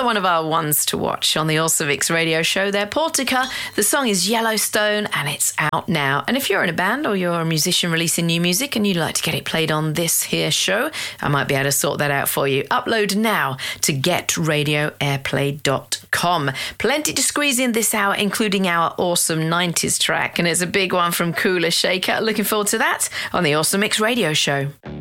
another one of our ones to watch on the Awesome Mix radio show. They're Portica. The song is Yellowstone and it's out now. And if you're in a band or you're a musician releasing new music and you'd like to get it played on this here show, I might be able to sort that out for you. Upload now to getradioairplay.com. Plenty to squeeze in this hour, including our awesome 90s track. And it's a big one from Kula Shaker. Looking forward to that on the Awesome Mix radio show.